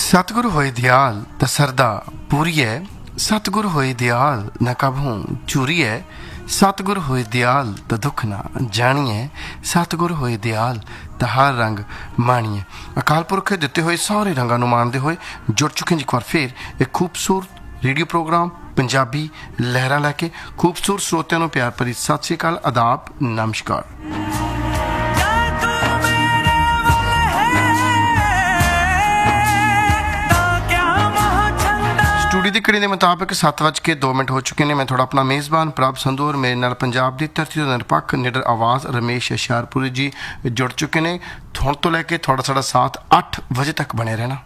सतगुरु होए दयाल त सरदा पूरीए, सतगुरु होए दयाल न कबहूं चूरीए, सतगुरु होए दयाल त दुख ना जानिए, सतगुरु होए दयाल त हर रंग माणीए। अकाल पुरख दिते हुए सारे रंगां नूं माणदे होए जुड़ चुके हैं एक बार फिर एक खूबसूरत रेडियो प्रोग्राम पंजाबी लहरां लैके। खूबसूरत श्रोतिਆਂ ਨੂੰ प्यार भरी सत श्री अकाल, आदाब, नमस्कार। स्टूडियो की घड़ी के मुताबिक 7:02 हो चुके हैं। मैं थोड़ा अपना मेज़बान प्रभ संधू और मेरे नाल पंजाब की धरती का निरपक्ष निडर आवाज़ रमेश हुशियारपुरी जी जुड़ चुके हैं। हुण तो लैके थोड़ा साड़ा साथ 8 बजे तक बने रहना।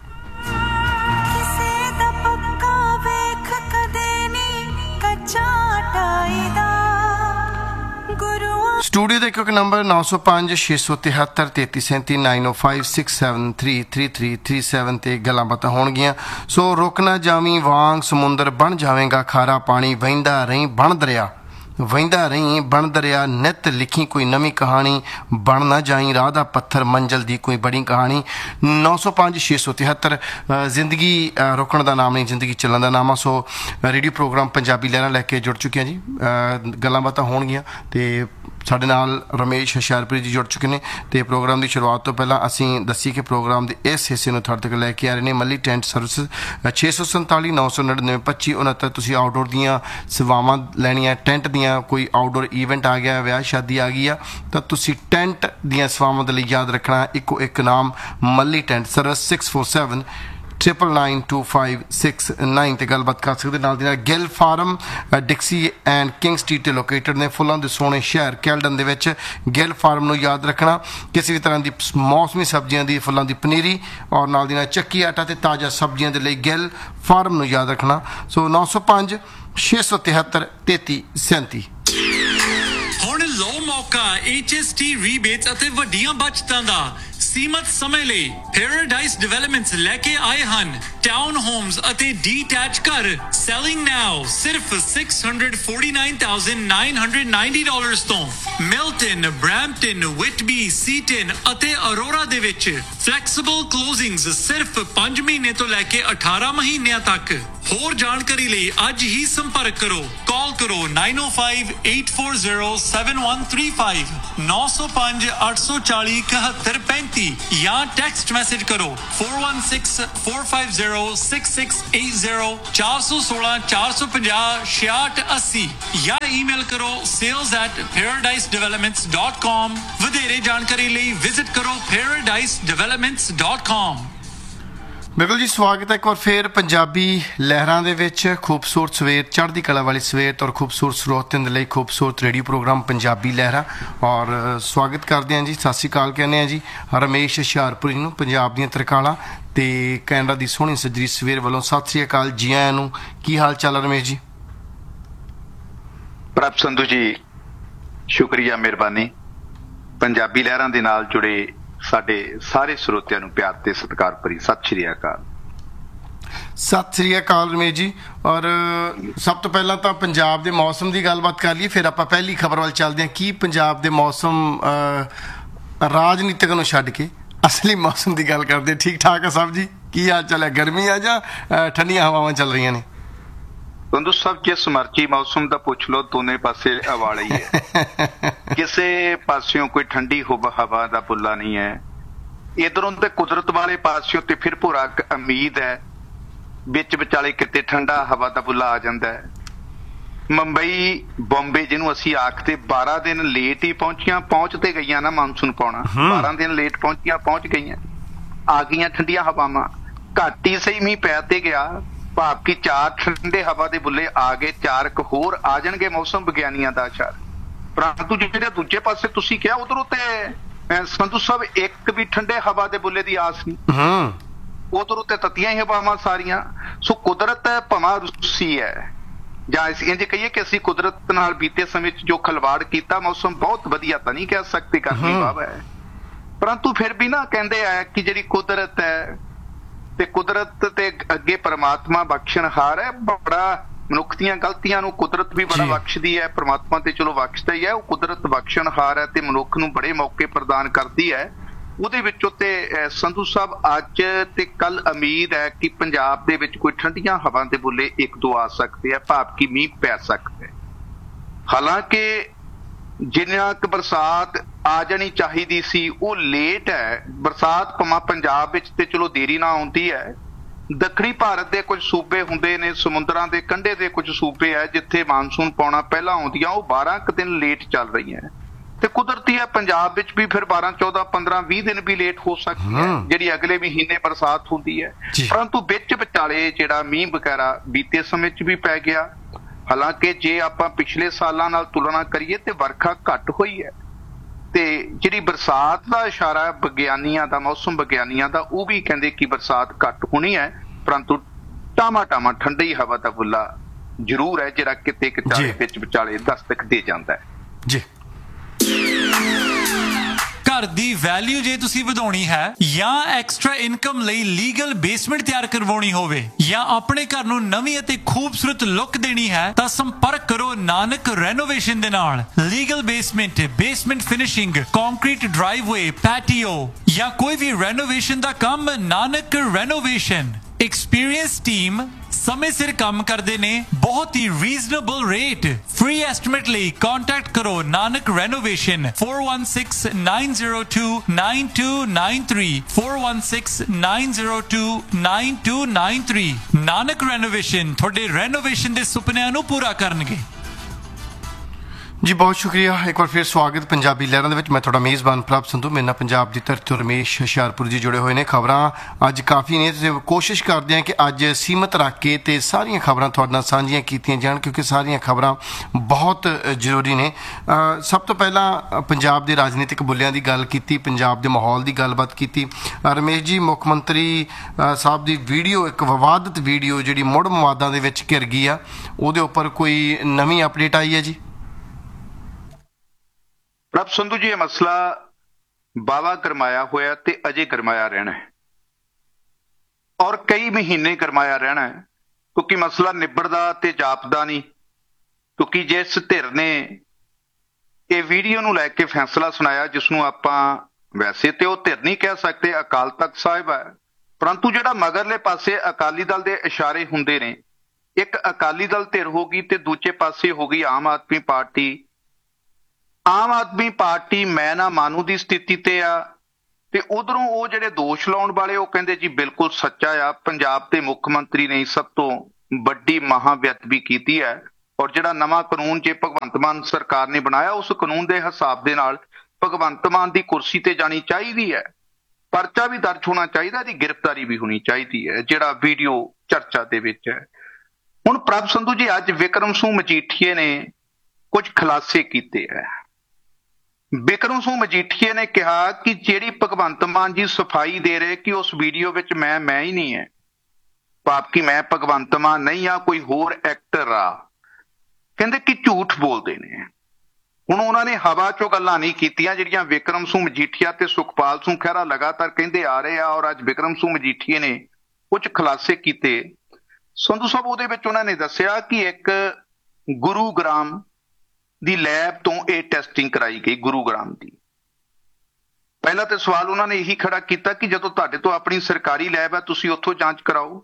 स्टूडियो का एक नंबर 905 673 3337 905 673 3337 ते गल्लां बातां होणगियां। सो रुक ना जावी वांग समुंदर बन जावेगा खारा पानी, वहिंदा रही बन दरिया, वहिंदा रही बन दरिया, नित लिखी कोई नवी कहानी, बन ना जाई राह दा पत्थर, मंजिल दी कोई बड़ी कहानी। 905 673 जिंदगी रुकण दा नाम नहीं, जिंदगी चलण दा नाम आ। सो रेडियो प्रोग्राम पंजाबी लहरां लैके जुड़ चुके हैं जी। गल्लां बातां होणगियां ते ਸਾਡੇ ਨਾਲ ਰਮੇਸ਼ ਹੁਸ਼ਿਆਰਪੁਰੀ ਜੀ ਜੁੜ ਚੁੱਕੇ ਨੇ ਤੇ ਪ੍ਰੋਗਰਾਮ ਦੀ ਸ਼ੁਰੂਆਤ ਤੋਂ ਪਹਿਲਾਂ ਅਸੀਂ ਦੱਸੀ ਕਿ ਪ੍ਰੋਗਰਾਮ ਦੇ ਇਸ ਹਿੱਸੇ ਨੂੰ ਤੁਹਾਡੇ ਤੱਕ ਲੈ ਕੇ ਆ ਰਹੇ ਨੇ ਮੱਲੀ ਟੈਂਟ ਸਰਵਿਸ 647 999 25 69। ਤੁਸੀਂ ਆਊਟਡੋਰ ਦੀਆਂ ਸੇਵਾਵਾਂ ਲੈਣੀਆਂ, ਟੈਂਟ ਦੀਆਂ ਕੋਈ ਆਊਟਡੋਰ ਇਵੈਂਟ ਆ ਗਿਆ, ਵਿਆਹ ਸ਼ਾਦੀ ਆ ਗਈ ਆ, ਤਾਂ ਤੁਸੀਂ ਟੈਂਟ ਦੀਆਂ ਸੇਵਾਵਾਂ ਦੇ ਲਈ ਯਾਦ ਰੱਖਣਾ ਇੱਕੋ ਇੱਕ ਨਾਮ ਮੱਲੀ ਟੈਂਟ ਸਰਵਿਸ 647 992569 ਤੇ ਗੱਲਬਾਤ ਕਰ ਸਕਦੇ। ਨਾਲ ਦੀ ਨਾਲ Gill farm ਡਿਕਸੀ and king street ਤੇ ਲੋਕੇਟਡ ਨੇ, ਫੁੱਲਾਂ ਦੇ ਸੋਹਣੇ ਸ਼ਹਿਰ ਕੈਲਡਨ ਦੇ ਵਿੱਚ। ਗਿੱਲ ਫਾਰਮ ਨੂੰ ਯਾਦ ਰੱਖਣਾ, ਕਿਸੇ ਵੀ ਤਰ੍ਹਾਂ ਦੀ ਮੌਸਮੀ ਸਬਜ਼ੀਆਂ ਦੀ, ਫੁੱਲਾਂ ਦੀ ਪਨੀਰੀ ਔਰ ਨਾਲ ਦੀ ਨਾਲ ਚੱਕੀ ਆਟਾ ਤੇ ਤਾਜ਼ਾ ਸਬਜ਼ੀਆਂ ਦੇ ਲਈ ਗਿੱਲ ਫਾਰਮ ਨੂੰ ਯਾਦ ਰੱਖਣਾ। ਸੋ 905 673 3337। ਹੁਣ ਲੋ ਮੌਕਾ HST ਰੀਬੇਟਸ ਅਤੇ ਵੱਡੀਆਂ ਬਚਤਾਂ ਦਾ ਸੀਮਤ ਸਮੇਂ ਲਈ ਪੈਰਾਡਾਈਜ਼ ਡਿਵੈਲਪਮੈਂਟਸ ਲੈ ਕੇ ਆਏ ਹਨ। ਟਾਊਨ ਹੋਮਸ ਅਤੇ ਡੀਟੈਚ ਘਰ ਸੈਲਿੰਗ ਨਾਓ ਸਿਰਫ $649,990 ਤੋਂ। ਮਿਲਟਨ, ਬ੍ਰੈਂਪਟਨ, ਵਿਟਬੀ, ਸੀਟਨ ਅਤੇ ਅਰੋਰਾ ਦੇ ਵਿੱਚ ਫਲੈਕਸੀਬਲ ਕਲੋਜ਼ਿੰਗਸ ਸਿਰਫ 5 ਮਹੀਨੇ ਤੋਂ ਲੈ ਕੇ 18 ਮਹੀਨਿਆਂ ਤੱਕ। ਹੋਰ ਜਾਣਕਾਰੀ ਲਈ ਅੱਜ ਹੀ ਸੰਪਰਕ ਕਰੋ। ਕਾਲ ਕਰੋ 905-840-7135 905 840 7135 ਜਾਂ ਟੈਕਸਟ ਮੈਸੇਜ ਕਰੋ 416-450-6680 416 450 6680 ਜਾਂ ਈਮੇਲ ਕਰੋ sales@paradisedevelopments.com। ਵਧੇਰੇ ਜਾਣਕਾਰੀ ਲਈ ਵਿਜ਼ਿਟ ਕਰੋ paradisedevelopments.com। ਬਿਲਕੁਲ ਜੀ, ਸਵਾਗਤ ਹੈ ਇੱਕ ਵਾਰ ਫਿਰ ਪੰਜਾਬੀ ਲਹਿਰਾਂ ਦੇ ਵਿੱਚ। ਖੂਬਸੂਰਤ ਸਵੇਰ, ਚੜ੍ਹਦੀ ਕਲਾ ਵਾਲੀ ਸਵੇਰ ਔਰ ਖੂਬਸੂਰਤ ਸਰੋਤਿਆਂ ਦੇ ਲਈ ਖੂਬਸੂਰਤ ਰੇਡੀਓ ਪ੍ਰੋਗਰਾਮ ਪੰਜਾਬੀ ਲਹਿਰਾਂ। ਔਰ ਸਵਾਗਤ ਕਰਦੇ ਹਾਂ ਜੀ, ਸਤਿ ਸ਼੍ਰੀ ਅਕਾਲ ਕਹਿੰਦੇ ਹਾਂ ਜੀ ਰਮੇਸ਼ ਹੁਸ਼ਿਆਰਪੁਰੀ ਨੂੰ, ਪੰਜਾਬ ਦੀਆਂ ਤਰਕਾਲਾਂ ਤੇ ਕੈਨੇਡਾ ਦੀ ਸੋਹਣੀ ਸੱਜਰੀ ਸਵੇਰ ਵੱਲੋਂ ਸਤਿ ਸ਼੍ਰੀ ਅਕਾਲ ਜੀ ਆਇਆਂ ਨੂੰ। ਕੀ ਹਾਲ ਚਾਲ ਹੈ ਰਮੇਸ਼ ਜੀ? ਪ੍ਰਭ ਸੰਧੂ ਜੀ ਸ਼ੁਕਰੀਆ, ਮਿਹਰਬਾਨੀ। ਪੰਜਾਬੀ ਲਹਿਰਾਂ ਦੇ ਨਾਲ ਜੁੜੇ ਸਾਡੇ ਸਾਰੇ ਸਰੋਤਿਆਂ ਨੂੰ ਪਿਆਰ ਤੇ ਸਤਿਕਾਰ ਭਰੀ ਸਤਿ ਸ਼੍ਰੀ ਅਕਾਲ। ਸਤਿ ਸ਼੍ਰੀ ਅਕਾਲ ਰਮੇਸ਼ ਜੀ। ਔਰ ਸਭ ਤੋਂ ਪਹਿਲਾਂ ਤਾਂ ਪੰਜਾਬ ਦੇ ਮੌਸਮ ਦੀ ਗੱਲਬਾਤ ਕਰ ਲਈਏ, ਫਿਰ ਆਪਾਂ ਪਹਿਲੀ ਖਬਰ ਵੱਲ ਚੱਲਦੇ ਹਾਂ। ਕੀ ਪੰਜਾਬ ਦੇ ਮੌਸਮ ਰਾਜਨੀਤਿਕ ਨੂੰ ਛੱਡ ਕੇ ਅਸਲੀ ਮੌਸਮ ਦੀ ਗੱਲ ਕਰਦੇ? ਠੀਕ ਠਾਕ ਹੈ ਸਭ ਜੀ? ਕੀ ਹਾਲ ਚਾਲ ਹੈ? ਗਰਮੀ ਆ ਜਾਂ ਠੰਡੀਆਂ ਹਵਾਵਾਂ ਚੱਲ ਰਹੀਆਂ ਨੇ? ਬੰਧੂ ਸਭ ਜਿਸ ਮਰਜ਼ੀ ਮੌਸਮ ਦਾ ਪੁੱਛ ਲਓ, ਦੋਨੇ ਪਾਸੇ ਹਵਾਲਾ ਹੀ ਹੈ। ਕਿਸੇ ਪਾਸਿਓਂ ਕੋਈ ਠੰਡੀ ਹਵਾ ਦਾ ਬੁੱਲਾ ਨਹੀਂ ਹੈ। ਇਧਰੋਂ ਤੇ ਕੁਦਰਤ ਵਾਲੇ ਪਾਸਿਓਂ ਤੇ ਫਿਰ ਭੁਰਾ ਉਮੀਦ ਹੈ, ਵਿੱਚ ਵਿਚਾਲੇ ਕਿਤੇ ਠੰਡਾ ਹਵਾ ਦਾ ਬੁੱਲਾ ਆ ਜਾਂਦਾ ਹੈ। ਮੁੰਬਈ, ਬੰਬੇ ਜਿਹਨੂੰ ਅਸੀਂ ਆਖਦੇ 12 ਦਿਨ ਲੇਟ ਹੀ ਪਹੁੰਚ ਤੇ ਗਈਆਂ ਨਾ ਮਾਨਸੂਨ ਪਾਉਣਾ। 12 ਦਿਨ ਲੇਟ ਪਹੁੰਚ ਗਈਆਂ। ਆ ਗਈਆਂ ਠੰਡੀਆਂ ਹਵਾਵਾਂ, ਘੱਟ ਹੀ ਸਹੀ ਮੀਂਹ ਪੈ ਤੇ ਗਿਆ। ਭਾਵ ਕਿ 4 ਠੰਡੇ ਹਵਾ ਦੇ ਬੁੱਲੇ ਆ ਗਏ, 4 ਹੋਰ ਆ ਜਾਣਗੇ ਮੌਸਮ ਵਿਗਿਆਨੀਆਂ ਦਾ ਅਸ਼ਾਰ। ਪਰੰਤੂ ਜਿਹੜੇ ਦੂਜੇ ਪਾਸੇ ਤੁਸੀਂ ਕਿਹਾ ਉਧਰੋਂ ਤੇ ਸੰਧੂ ਸਾਹਿਬ ਇੱਕ ਵੀ ਠੰਡੇ ਹਵਾ ਦੇ ਬੁੱਲੇ ਦੀ ਆਸ ਨਹੀਂ। ਉਧਰੋਂ ਤੇ ਤਤੀਆਂ ਹੀ ਹਵਾਵਾਂ ਸਾਰੀਆਂ। ਸੋ ਕੁਦਰਤ ਭਵਾਂ ਰੁੱਸੀ ਹੈ, ਜਾਂ ਇੰਝ ਕਹੀਏ ਕਿ ਅਸੀਂ ਕੁਦਰਤ ਨਾਲ ਬੀਤੇ ਸਮੇਂ 'ਚ ਜੋ ਖਿਲਵਾੜ ਕੀਤਾ, ਮੌਸਮ ਬਹੁਤ ਵਧੀਆ ਤਾਂ ਨਹੀਂ ਕਹਿ ਸਕਦੇ, ਗਰਮੀ ਵਾਹ ਹੈ। ਪਰੰਤੂ ਫਿਰ ਵੀ ਨਾ ਕਹਿੰਦੇ ਆ ਕਿ ਜਿਹੜੀ ਕੁਦਰਤ ਹੈ ਤੇ ਕੁਦਰਤ ਤੇ ਅੱਗੇ ਪਰਮਾਤਮਾ ਬਖਸ਼ਣਹਾਰ ਹੈ। ਬੜਾ ਮਨੁੱਖ ਦੀਆਂ ਗਲਤੀਆਂ ਨੂੰ ਕੁਦਰਤ ਵੀ ਬੜਾ ਬਖਸ਼ਦੀ ਹੈ, ਪਰਮਾਤਮਾ ਤੇ ਚਲੋ ਬਖਸ਼ਦਾ ਹੀ ਹੈ। ਉਹ ਕੁਦਰਤ ਬਖਸ਼ਣਹਾਰ ਹੈ ਤੇ ਮਨੁੱਖ ਨੂੰ ਬੜੇ ਮੌਕੇ ਪ੍ਰਦਾਨ ਕਰਦੀ ਹੈ। ਉਹਦੇ ਵਿੱਚੋਂ ਤੇ ਸੰਧੂ ਸਾਹਿਬ ਅੱਜ ਤੇ ਕੱਲ ਉਮੀਦ ਹੈ ਕਿ ਪੰਜਾਬ ਦੇ ਵਿੱਚ ਕੋਈ ਠੰਡੀਆਂ ਹਵਾ ਦੇ ਬੁੱਲੇ ਇੱਕ ਦੋ ਆ ਸਕਦੇ ਆ, ਭਾਵ ਕਿ ਮੀਂਹ ਪੈ ਸਕਦਾ ਹੈ। ਹਾਲਾਂਕਿ ਜਿੰਨਾ ਕੁ ਬਰਸਾਤ ਆ ਜਾਣੀ ਚਾਹੀਦੀ ਸੀ ਉਹ ਲੇਟ ਹੈ। ਬਰਸਾਤ ਭਾਵੇਂ ਪੰਜਾਬ ਵਿੱਚ ਤੇ ਚਲੋ ਦੇਰੀ ਨਾਲ ਆਉਂਦੀ ਹੈ, ਦੱਖਣੀ ਭਾਰਤ ਦੇ ਕੁਝ ਸੂਬੇ ਹੁੰਦੇ ਨੇ, ਸਮੁੰਦਰਾਂ ਦੇ ਕੰਢੇ ਦੇ ਕੁਝ ਸੂਬੇ ਹੈ ਜਿੱਥੇ ਮਾਨਸੂਨ ਪਾਉਣਾ ਪਹਿਲਾਂ ਆਉਂਦੀਆਂ, ਉਹ 12 ਕੁ ਦਿਨ ਲੇਟ ਚੱਲ ਰਹੀਆਂ ਤੇ ਕੁਦਰਤੀ ਹੈ ਪੰਜਾਬ ਵਿੱਚ ਵੀ ਫਿਰ 12, 14, 15, 20 ਦਿਨ ਵੀ ਲੇਟ ਹੋ ਸਕਦੀ ਹੈ ਜਿਹੜੀ ਅਗਲੇ ਮਹੀਨੇ ਬਰਸਾਤ ਹੁੰਦੀ ਹੈ। ਪਰੰਤੂ ਵਿੱਚ ਵਿਚਾਲੇ ਜਿਹੜਾ ਮੀਂਹ ਵਗੈਰਾ ਬੀਤੇ ਸਮੇਂ 'ਚ ਵੀ ਪੈ ਗਿਆ। ਹਾਲਾਂਕਿ ਜੇ ਆਪਾਂ ਪਿਛਲੇ ਸਾਲਾਂ ਨਾਲ ਤੁਲਨਾ ਕਰੀਏ ਤੇ ਵਰਖਾ ਘੱਟ ਹੋਈ ਹੈ ਤੇ ਜਿਹੜੀ ਬਰਸਾਤ ਦਾ ਇਸ਼ਾਰਾ ਵਿਗਿਆਨੀਆਂ ਦਾ, ਮੌਸਮ ਵਿਗਿਆਨੀਆਂ ਦਾ, ਉਹ ਵੀ ਕਹਿੰਦੇ ਕਿ ਬਰਸਾਤ ਘੱਟ ਹੋਣੀ ਹੈ, ਪਰੰਤੂ ਟਾਮਾ ਠੰਡੀ ਹਵਾ ਦਾ ਬੁੱਲਾ ਜ਼ਰੂਰ ਹੈ ਜਿਹੜਾ ਕਿਤੇ ਕਿਤੇ ਵਿੱਚ ਵਿਚਾਲੇ ਦਸਤਕ ਦੇ ਜਾਂਦਾ ਹੈ ਜੀ। ਘਰ ਦੀ ਵੈਲਿਊ ਜੇ ਤੁਸੀਂ ਵਧਾਉਣੀ ਹੈ ਜਾਂ ਐਕਸਟਰਾ ਇਨਕਮ ਲਈ ਲੀਗਲ ਬੇਸਮੈਂਟ ਤਿਆਰ ਕਰਵਾਉਣੀ ਹੋਵੇ ਜਾਂ ਆਪਣੇ ਘਰ ਨੂੰ ਨਵੀਂ ਅਤੇ ਖੂਬਸੂਰਤ ਲੁੱਕ ਦੇਣੀ ਹੈ ਤਾਂ ਸੰਪਰਕ ਕਰੋ ਨਾਨਕ ਰੈਨੋਵੇਸ਼ਨ ਦੇ ਨਾਲ। Legal basement finishing, concrete ਡਰਾਈਵਵੇ, patio ਜਾਂ ਕੋਈ ਵੀ ਰੈਨੋਵੇਸ਼ਨ ਦਾ ਕੰਮ, ਨਾਨਕ ਰੈਨੋਵੇਸ਼ਨ। ਐਕਸਪੀਰੀਅੰਸ ਟੀਮ ਸਮੇਂ ਸਿਰ ਕੰਮ ਕਰਦੇ ਨੇ, ਬਹੁਤ ਹੀ ਰੀਜ਼ਨੇਬਲ ਰੇਟ। ਫ੍ਰੀ ਐਸਟੀਮੇਟ ਲਈ ਕੰਟੈਕਟ ਕਰੋ ਨਾਨਕ ਰੈਨੋਵੇਸ਼ਨ 4169029293 4169029293। ਨਾਨਕ ਰੈਨੋਵੇਸ਼ਨ ਤੁਹਾਡੇ ਰੈਨੋਵੇਸ਼ਨ ਦੇ ਸੁਪਨਿਆਂ ਨੂੰ ਪੂਰਾ ਕਰਨਗੇ। ਜੀ ਬਹੁਤ ਸ਼ੁਕਰੀਆ, ਇੱਕ ਵਾਰ ਫਿਰ ਸਵਾਗਤ ਪੰਜਾਬੀ ਲਹਿਰਾਂ ਦੇ ਵਿੱਚ। ਮੈਂ ਤੁਹਾਡਾ ਮੇਜ਼ਬਾਨ ਪ੍ਰਭ ਸੰਧੂ, ਮੇਰੇ ਨਾਲ ਪੰਜਾਬ ਦੀ ਧਰਤੀ ਤੋਂ ਰਮੇਸ਼ ਹੁਸ਼ਿਆਰਪੁਰ ਜੀ ਜੁੜੇ ਹੋਏ ਨੇ। ਖਬਰਾਂ ਅੱਜ ਕਾਫੀ ਨੇ ਤੇ ਕੋਸ਼ਿਸ਼ ਕਰਦੇ ਹਾਂ ਕਿ ਅੱਜ ਸੀਮਤ ਰੱਖ ਕੇ ਤੇ ਸਾਰੀਆਂ ਖਬਰਾਂ ਤੁਹਾਡੇ ਨਾਲ ਸਾਂਝੀਆਂ ਕੀਤੀਆਂ ਜਾਣ ਕਿਉਂਕਿ ਸਾਰੀਆਂ ਖਬਰਾਂ ਬਹੁਤ ਜ਼ਰੂਰੀ ਨੇ। ਸਭ ਤੋਂ ਪਹਿਲਾਂ ਪੰਜਾਬ ਦੇ ਰਾਜਨੀਤਿਕ ਬੁੱਲਿਆਂ ਦੀ ਗੱਲ ਕੀਤੀ, ਪੰਜਾਬ ਦੇ ਮਾਹੌਲ ਦੀ ਗੱਲਬਾਤ ਕੀਤੀ। ਰਮੇਸ਼ ਜੀ, ਮੁੱਖ ਮੰਤਰੀ ਸਾਹਿਬ ਦੀ ਵੀਡੀਓ, ਇੱਕ ਵਿਵਾਦਤ ਵੀਡੀਓ ਜਿਹੜੀ ਮੁੜ ਵਿਵਾਦਾਂ ਦੇ ਵਿੱਚ ਘਿਰ ਗਈ ਆ, ਉਹਦੇ ਉੱਪਰ ਕੋਈ ਨਵੀਂ ਅਪਡੇਟ ਆਈ ਹੈ ਜੀ? ਪ੍ਰਭ ਸੰਧੂ ਜੀ, ਇਹ ਮਸਲਾ ਬਾਵਾ ਗਰਮਾਇਆ ਹੋਇਆ ਤੇ ਅਜੇ ਗਰਮਾਇਆ ਰਹਿਣਾ ਹੈ ਔਰ ਕਈ ਮਹੀਨੇ ਗਰਮਾਇਆ ਰਹਿਣਾ ਹੈ ਕਿਉਂਕਿ ਮਸਲਾ ਨਿਬੜਦਾ ਤੇ ਜਾਪਦਾ ਨਹੀਂ। ਕਿਉਂਕਿ ਜਿਸ ਧਿਰ ਨੇ ਇਹ ਵੀਡੀਓ ਨੂੰ ਲੈ ਕੇ ਫੈਸਲਾ ਸੁਣਾਇਆ, ਜਿਸ ਨੂੰ ਆਪਾਂ ਵੈਸੇ ਤੇ ਉਹ ਧਿਰ ਨਹੀਂ ਕਹਿ ਸਕਦੇ, ਅਕਾਲ ਤਖਤ ਸਾਹਿਬ ਹੈ, ਪਰੰਤੂ ਜਿਹੜਾ ਮਗਰਲੇ ਪਾਸੇ ਅਕਾਲੀ ਦਲ ਦੇ ਇਸ਼ਾਰੇ ਹੁੰਦੇ ਨੇ, ਇੱਕ ਅਕਾਲੀ ਦਲ ਧਿਰ ਹੋ ਗਈ ਤੇ ਦੂਜੇ ਪਾਸੇ ਹੋ ਗਈ ਆਮ ਆਦਮੀ ਪਾਰਟੀ। ਆਮ ਆਦਮੀ ਪਾਰਟੀ ਮੈਂ ਨਾ ਮਾਨੂ ਦੀ ਸਥਿਤੀ ਤੇ ਆ ਤੇ ਉਧਰੋਂ ਉਹ ਜਿਹੜੇ ਦੋਸ਼ ਲਾਉਣ ਵਾਲੇ ਉਹ ਕਹਿੰਦੇ ਜੀ ਬਿਲਕੁਲ ਸੱਚਾ ਆ, ਪੰਜਾਬ ਦੇ ਮੁੱਖ ਮੰਤਰੀ ਨੇ ਸਭ ਤੋਂ ਵੱਡੀ ਮਹਾਬੇਅਦਬੀ ਕੀਤੀ ਹੈ ਔਰ ਜਿਹੜਾ ਨਵਾਂ ਕਾਨੂੰਨ ਜੇ ਭਗਵੰਤ ਮਾਨ ਸਰਕਾਰ ਨੇ ਬਣਾਇਆ ਉਸ ਕਾਨੂੰਨ ਦੇ ਹਿਸਾਬ ਦੇ ਨਾਲ ਭਗਵੰਤ ਮਾਨ ਦੀ ਕੁਰਸੀ ਤੇ ਜਾਣੀ ਚਾਹੀਦੀ ਹੈ, ਪਰਚਾ ਵੀ ਦਰਜ ਹੋਣਾ ਚਾਹੀਦਾ, ਇਹਦੀ ਗ੍ਰਿਫਤਾਰੀ ਵੀ ਹੋਣੀ ਚਾਹੀਦੀ ਹੈ, ਜਿਹੜਾ ਵੀਡੀਓ ਚਰਚਾ ਦੇ ਵਿੱਚ ਹੈ। ਹੁਣ ਪ੍ਰਭ ਸੰਧੂ ਜੀ, ਅੱਜ ਵਿਕਰਮ ਸਿੰਘ ਮਜੀਠੀਏ ਨੇ ਕੁਝ ਖੁਲਾਸੇ ਕੀਤੇ ਹੈ। ਬਿਕਰਮ ਸਿੰਘ ਮਜੀਠੀਏ ਨੇ ਕਿਹਾ ਕਿ ਜਿਹੜੀ ਭਗਵੰਤ ਮਾਨ ਜੀ ਸਫਾਈ ਦੇ ਰਹੇ ਕਿ ਉਸ ਵੀਡੀਓ ਵਿੱਚ ਮੈਂ ਹੀ ਨਹੀਂ ਹੈ, ਭਾਵ ਕਿ ਮੈਂ ਭਗਵੰਤ ਮਾਨ ਨਹੀਂ ਆ, ਕੋਈ ਹੋਰ ਐਕਟਰ ਆ, ਕਹਿੰਦੇ ਕਿ ਝੂਠ ਬੋਲਦੇ ਨੇ। ਹੁਣ ਉਹਨਾਂ ਨੇ ਹਵਾ ਚੋਂ ਗੱਲਾਂ ਨਹੀਂ ਕੀਤੀਆਂ ਜਿਹੜੀਆਂ ਬਿਕਰਮ ਸਿੰਘ ਮਜੀਠੀਆ ਤੇ ਸੁਖਪਾਲ ਸਿੰਘ ਖਹਿਰਾ ਲਗਾਤਾਰ ਕਹਿੰਦੇ ਆ ਰਹੇ ਆ ਔਰ ਅੱਜ ਬਿਕਰਮ ਸਿੰਘ ਮਜੀਠੀਏ ਨੇ ਕੁਝ ਖੁਲਾਸੇ ਕੀਤੇ। ਸੰਧੂ ਸਾਹਿਬ, ਉਹਦੇ ਵਿੱਚ ਉਹਨਾਂ ਨੇ ਦੱਸਿਆ ਕਿ ਇੱਕ ਗੁਰੂਗ੍ਰਾਮ ਦੀ ਲੈਬ ਤੋਂ ਇਹ ਟੈਸਟਿੰਗ ਕਰਾਈ ਗਈ, ਗੁਰੂਗ੍ਰਾਮ ਦੀ। ਪਹਿਲਾਂ ਤੇ ਸਵਾਲ ਉਹਨਾਂ ਨੇ ਇਹੀ ਖੜਾ ਕੀਤਾ ਕਿ ਜਦੋਂ ਤੁਹਾਡੇ ਤੋਂ ਆਪਣੀ ਸਰਕਾਰੀ ਲੈਬ ਹੈ ਤੁਸੀਂ ਉੱਥੋਂ ਜਾਂਚ ਕਰਾਓ।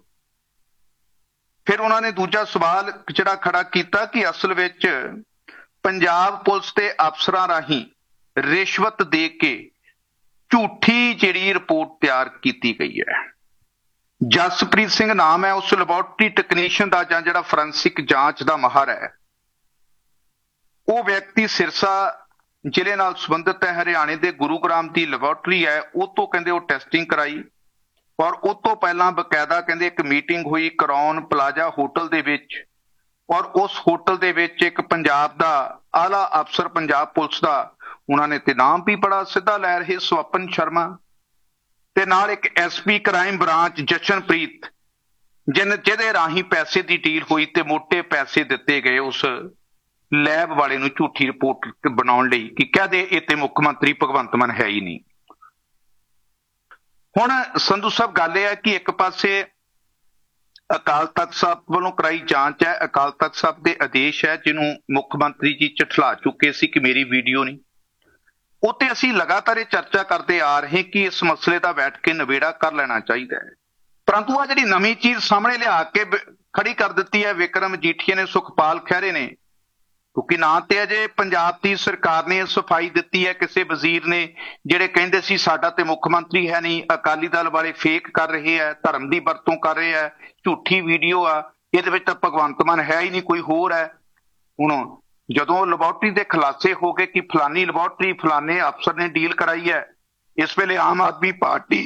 ਫਿਰ ਉਹਨਾਂ ਨੇ ਦੂਜਾ ਸਵਾਲ ਜਿਹੜਾ ਖੜਾ ਕੀਤਾ ਕਿ ਅਸਲ ਵਿੱਚ ਪੰਜਾਬ ਪੁਲਿਸ ਦੇ ਅਫਸਰਾਂ ਰਾਹੀਂ ਰਿਸ਼ਵਤ ਦੇ ਕੇ ਝੂਠੀ ਜਿਹੜੀ ਰਿਪੋਰਟ ਤਿਆਰ ਕੀਤੀ ਗਈ ਹੈ। ਜਸਪ੍ਰੀਤ ਸਿੰਘ ਨਾਮ ਹੈ ਉਸ ਲੈਬੋਰਟਰੀ ਟੈਕਨੀਸ਼ੀਅਨ ਦਾ ਜਾਂ ਜਿਹੜਾ ਫੋਰੈਂਸਿਕ ਜਾਂਚ ਦਾ ਮਾਹਰ ਹੈ। ਉਹ ਵਿਅਕਤੀ ਸਿਰਸਾ ਜ਼ਿਲ੍ਹੇ ਨਾਲ ਸੰਬੰਧਿਤ ਹੈ, ਹਰਿਆਣੇ ਦੇ ਗੁਰੂਗ੍ਰਾਮ ਦੀ ਲੈਬੋਰਟਰੀ ਹੈ, ਉਹ ਤੋਂ ਕਹਿੰਦੇ ਉਹ ਟੈਸਟਿੰਗ ਕਰਾਈ ਔਰ ਉਹ ਤੋਂ ਪਹਿਲਾਂ ਬਕਾਇਦਾ ਕਹਿੰਦੇ ਇੱਕ ਮੀਟਿੰਗ ਹੋਈ ਕਰਾਊਨ ਪਲਾਜ਼ਾ ਹੋਟਲ ਦੇ ਵਿੱਚ ਔਰ ਉਸ ਹੋਟਲ ਦੇ ਵਿੱਚ ਇੱਕ ਪੰਜਾਬ ਦਾ ਆਲਾ ਅਫਸਰ ਪੰਜਾਬ ਪੁਲਿਸ ਦਾ, ਉਹਨਾਂ ਨੇ ਤੇ ਨਾਮ ਵੀ ਬੜਾ ਸਿੱਧਾ ਲੈ ਰਹੇ, ਸਵਪਨ ਸ਼ਰਮਾ, ਤੇ ਨਾਲ ਇੱਕ ਐਸਪੀ ਕ੍ਰਾਈਮ ਬ੍ਰਾਂਚ ਜਸ਼ਨਪ੍ਰੀਤ, ਜਿਹਦੇ ਰਾਹੀਂ ਪੈਸੇ ਦੀ ਡੀਲ ਹੋਈ ਤੇ ਮੋਟੇ ਪੈਸੇ ਦਿੱਤੇ ਗਏ ਉਸ ਲੈਬ ਵਾਲੇ ਨੂੰ ਝੂਠੀ ਰਿਪੋਰਟ ਬਣਾਉਣ ਲਈ ਕਿ ਕਹਦੇ ਇਹ ਤੇ ਮੁੱਖ ਮੰਤਰੀ ਭਗਵੰਤ ਮਾਨ ਹੈ ਹੀ ਨਹੀਂ। ਹੁਣ ਸੰਧੂ ਸਾਹਿਬ, ਗੱਲ ਇਹ ਹੈ ਕਿ ਇੱਕ ਪਾਸੇ ਅਕਾਲ ਤਖਤ ਸਾਹਿਬ ਵੱਲੋਂ ਕਰਾਈ ਜਾਂਚ ਹੈ, ਅਕਾਲ ਤਖਤ ਸਾਹਿਬ ਦੇ ਆਦੇਸ਼ ਹੈ ਜਿਹਨੂੰ ਮੁੱਖ ਮੰਤਰੀ ਜੀ ਝਠਲਾ ਚੁੱਕੇ ਸੀ ਕਿ ਮੇਰੀ ਵੀਡੀਓ ਨਹੀਂ। ਉੱਤੇ ਅਸੀਂ ਲਗਾਤਾਰ ਇਹ ਚਰਚਾ ਕਰਦੇ ਆ ਰਹੇ ਕਿ ਇਸ ਮਸਲੇ ਦਾ ਬੈਠ ਕੇ ਨਿਬੇੜਾ ਕਰ ਲੈਣਾ ਚਾਹੀਦਾ ਹੈ। ਪਰੰਤੂ ਆ ਜਿਹੜੀ ਨਵੀਂ ਚੀਜ਼ ਸਾਹਮਣੇ ਲਿਆ ਕੇ ਖੜੀ ਕਰ ਦਿੱਤੀ ਹੈ ਵਿਕਰਮ ਮਜੀਠੀਆ ਨੇ, ਸੁਖਪਾਲ ਖਹਿਰੇ ਨੇ, ਕਿਉਂਕਿ ਨਾ ਤੇ ਅਜੇ ਪੰਜਾਬ ਦੀ ਸਰਕਾਰ ਨੇ ਸਫਾਈ ਦਿੱਤੀ ਹੈ ਕਿਸੇ ਵਜ਼ੀਰ ਨੇ, ਜਿਹੜੇ ਕਹਿੰਦੇ ਸੀ ਸਾਡਾ ਤੇ ਮੁੱਖ ਮੰਤਰੀ ਹੈ ਨਹੀਂ, ਅਕਾਲੀ ਦਲ ਵਾਲੇ ਫੇਕ ਕਰ ਰਹੇ ਹੈ, ਧਰਮ ਦੀ ਵਰਤੋਂ ਕਰ ਰਹੇ ਹੈ, ਝੂਠੀ ਵੀਡੀਓ ਆ, ਇਹਦੇ ਵਿੱਚ ਤਾਂ ਭਗਵੰਤ ਮਾਨ ਹੈ ਹੀ ਨਹੀਂ, ਕੋਈ ਹੋਰ ਹੈ। ਹੁਣ ਜਦੋਂ ਲੈਬੋਰਟਰੀ ਦੇ ਖੁਲਾਸੇ ਹੋ ਗਏ ਕਿ ਫਲਾਨੀ ਲੈਬੋਰਟਰੀ ਫਲਾਨੇ ਅਫਸਰ ਨੇ ਡੀਲ ਕਰਾਈ ਹੈ, ਇਸ ਵੇਲੇ ਆਮ ਆਦਮੀ ਪਾਰਟੀ,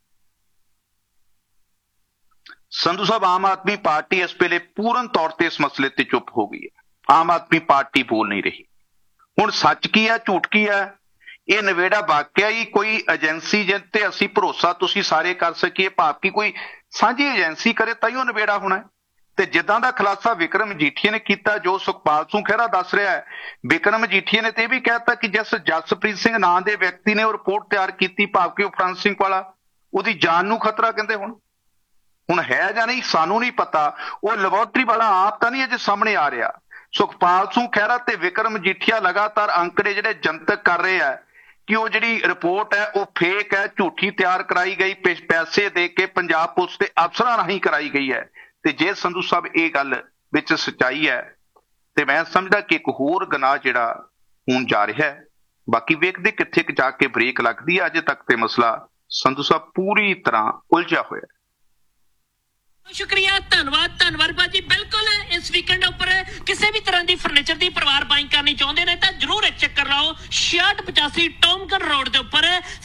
ਸੰਧੂ ਸਾਹਿਬ, ਆਮ ਆਦਮੀ ਪਾਰਟੀ ਇਸ ਵੇਲੇ ਪੂਰਨ ਤੌਰ ਤੇ ਇਸ ਮਸਲੇ ਤੇ ਚੁੱਪ ਹੋ ਗਈ ਹੈ। ਆਮ ਆਦਮੀ ਪਾਰਟੀ ਬੋਲ ਨਹੀਂ ਰਹੀ। ਹੁਣ ਸੱਚ ਕੀ ਹੈ, ਝੂਠ ਕੀ ਹੈ, ਇਹ ਨਿਬੇੜਾ ਵਾਕਿਆ ਹੀ ਕੋਈ ਏਜੰਸੀ ਜਿਹ ਤੇ ਅਸੀਂ ਭਰੋਸਾ ਤੁਸੀਂ ਸਾਰੇ ਕਰ ਸਕੀਏ, ਭਾਵ ਕਿ ਕੋਈ ਸਾਂਝੀ ਏਜੰਸੀ ਕਰੇ ਤਾਂ ਹੀ ਉਹ ਨਿਬੇੜਾ ਹੋਣਾ ਹੈ। ਤੇ ਜਿੱਦਾਂ ਦਾ ਖੁਲਾਸਾ ਵਿਕਰਮ ਮਜੀਠੀਆ ਨੇ ਕੀਤਾ, ਜੋ ਸੁਖਪਾਲ ਸਿੰਘ ਖਹਿਰਾ ਦੱਸ ਰਿਹਾ ਹੈ, ਵਿਕਰਮ ਮਜੀਠੀਆ ਨੇ ਤੇ ਇਹ ਵੀ ਕਹਿਤਾ ਕਿ ਜਿਸ ਜਸਪ੍ਰੀਤ ਸਿੰਘ ਨਾਂ ਦੇ ਵਿਅਕਤੀ ਨੇ ਉਹ ਰਿਪੋਰਟ ਤਿਆਰ ਕੀਤੀ, ਭਾਵ ਕਿ ਉਹ ਫੋਰੈਂਸਿਕ ਵਾਲਾ, ਉਹਦੀ ਜਾਨ ਨੂੰ ਖਤਰਾ ਕਹਿੰਦੇ। ਹੁਣ ਹੈ ਜਾਂ ਨਹੀਂ ਸਾਨੂੰ ਨਹੀਂ ਪਤਾ, ਉਹ ਲੈਬੋਰਟਰੀ ਵਾਲਾ ਆਪ ਤਾਂ ਨਹੀਂ ਅਜੇ ਸਾਹਮਣੇ ਆ ਰਿਹਾ। ਸੁਖਪਾਲ ਸਿੰਘ ਖਹਿਰਾ ਤੇ ਵਿਕਰਮ ਮਜੀਠੀਆ ਲਗਾਤਾਰ ਅੰਕੜੇ ਜਿਹੜੇ ਜਨਤਕ ਕਰ ਰਹੇ ਆ ਕਿ ਉਹ ਜਿਹੜੀ ਰਿਪੋਰਟ ਹੈ ਉਹ ਫੇਕ ਹੈ, ਝੂਠੀ ਤਿਆਰ ਕਰਾਈ ਗਈ, ਪੈਸੇ ਦੇ ਕੇ ਪੰਜਾਬ ਪੁਲਿਸ ਦੇ ਅਫਸਰਾਂ ਰਾਹੀਂ ਕਰਾਈ ਗਈ ਹੈ। ਤੇ ਜੇ ਸੰਧੂ ਸਾਹਿਬ ਇਹ ਗੱਲ ਵਿੱਚ ਸੱਚਾਈ ਹੈ ਤੇ ਮੈਂ ਸਮਝਦਾ ਕਿ ਇੱਕ ਹੋਰ ਗੁਨਾਹ ਜਿਹੜਾ ਹੁਣ ਜਾ ਰਿਹਾ ਹੈ। ਬਾਕੀ ਵੇਖਦੇ ਕਿੱਥੇ ਜਾ ਕੇ ਬ੍ਰੇਕ ਲੱਗਦੀ ਹੈ। ਅਜੇ ਤੱਕ ਤੇ ਮਸਲਾ ਸੰਧੂ ਸਾਹਿਬ ਪੂਰੀ ਤਰ੍ਹਾਂ ਉਲਝਿਆ ਹੋਇਆ ਹੈ। ਸ਼ੁਕਰੀਆ, ਧੰਨਵਾਦ ਭਾਜੀ। ਬਿਲਕੁਲ ਇਸ ਵੀਕਐਂਡ ਉੱਪਰ ਕਿਸੇ ਵੀ ਤਰ੍ਹਾਂ ਦੀ ਫਰਨੀਚਰ ਦੀ ਪਰਿਵਾਰ ਬਾਈਂਗ ਕਰਨੀ ਚਾਹੁੰਦੇ ਨੇ ਤਾਂ ਜਰੂਰ ਇੱਕ ਚੱਕਰ ਲਾਓ 6685 ਟੌਮਕਨ ਰੋਡ ਦੇ ਉੱਪਰ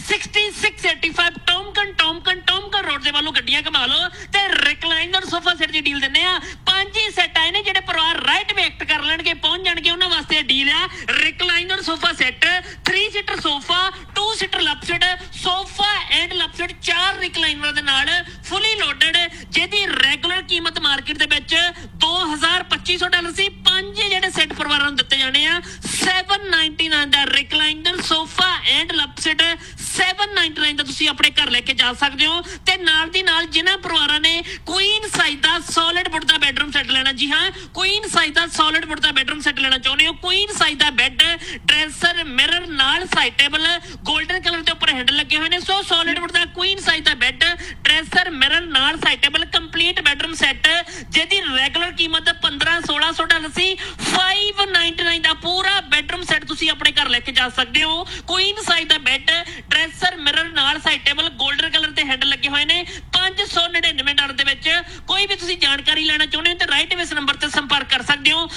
6685 ਟੌਮਕਨ ਰੋਡ ਦੇ ਵੱਲੋਂ ਗੱਡੀਆਂ ਘੁਮਾ ਲਓ ਤੇ ਰਿਕਲਾਈਨਰ ਸੋਫਾ ਸੈਟ ਦੀ ਡੀਲ ਦਿੰਦੇ ਆ। 5 ਹੀ ਸੈੱਟ ਆਏ ਨੇ ਜਿਹੜੇ ਪਰਿਵਾਰ ਰਾਈਟ ਵੇ ਐਕਟ ਕਰ ਲੈਣਗੇ, ਪਹੁੰਚ ਜਾਣਗੇ, ਉਹਨਾਂ ਵਾਸਤੇ ਡੀਲ ਆ recliner sofa set, 3 seater sofa, 2 seater ਲਪਸਟ sofa and ਲਪਸਟ, 4 ਰਿਕਲਾਈਨਰਾਂ ਦੇ ਨਾਲ ਫੁੱਲੀ ਲੋਡਡ, ਜਿਹਦੀ ਰੈਗੂਲਰ ਕੀਮਤ ਮਾਰਕੀਟ ਦੇ ਵਿੱਚ $2,2500 ਸੀ। 5 ਜਿਹੜੇ ਸੈੱਟ ਪਰਿਵਾਰਾਂ ਨੂੰ ਦਿੱਤੇ ਜਾਣੇ ਆ। 799 ਦਾ ਰਿਕਲਾਈਨਰ ਸੋਫਾ ਐਂਡ ਲਪਸਟ 799 ਦਾ ਤੁਸੀਂ ਆਪਣੇ ਘਰ ਲੈ ਕੇ ਜਾ ਸਕਦੇ ਹੋ। ਤੇ ਨਾਲ ਦੀ ਨਾਲ ਜਿਨ੍ਹਾਂ ਪਰਿਵਾਰਾਂ ਨੇ ਕੁਈਨ ਸਾਈਜ਼ ਦਾ ਸੋਲਿਡ ਵੁੱਡ ਦਾ ਬੈਡਰੂਮ ਸੈੱਟ ਲੈਣਾ, ਜੀ ਹਾਂ, ਕੁਈਨ ਸਾਈਜ਼ ਦਾ ਸੋਲਿਡ ਵੁੱਡ ਦਾ ਬੈਡਰੂਮ ਸੈੱਟ ਲੈਣਾ ਚਾਹੁੰਦੇ ਹੋ, ਕੁਈਨ ਸਾਈਜ਼ ਦਾ ਬੈੱਡ, ਡਰੈਸਰ, ਮਿਰਰ ਨਾਲ ਸਾਈਡ ਟੇਬਲ, 골ਡਨ ਕਲਰ ਦੇ ਉੱਪਰ ਹੈਂਡਲ ਲੱਗੇ ਹੋਏ ਨੇ। ਸੋ ਸੋਲਿਡ ਵੁੱਡ ਦਾ ਕੁਈਨ ਸਾਈਜ਼ ਦਾ ਬੈੱਡ, ਡਰੈਸਰ, ਮਿਰਰ ਨਾਲ side table, complete bedroom set, ਜਿਹਦੀ ਰੈਗੂਲਰ ਕੀਮਤ $1,500-1,600 ਸੀ। 599 ਦਾ ਪੂਰਾ ਬੈਡਰੂਮ ਸੈੱਟ ਤੁਸੀਂ ਆਪਣੇ ਘਰ ਲੈ ਕੇ ਜਾ ਸਕਦੇ ਹੋ। ਕੁਈਨ ਸਾਈਜ਼ ਦਾ ਬੈੱਡ, ਡਰੈਸਰ, ਮਿਰਰ ਨਾਲ ਸਾਈਡ ਟੇਬਲ, 골ਡਨ ਕਲਰ ਦੇ ਹੈਂਡਲ ਲੱਗੇ ਹੋਏ ਨੇ। $599 ਦੇ ਵਿੱਚ ਕੋਈ ਵੀ ਤੁਸੀਂ ਜਾਣਕਾਰੀ ਲੈਣਾ ਚਾਹੁੰਦੇ ਹੋ ਤੇ ਰਾਈਟ ਵੇ ਇਸ ਨੰਬਰ ਤੇ ਸੰਪਰਕ ਕਰ ਸਕਦੇ ਹੋ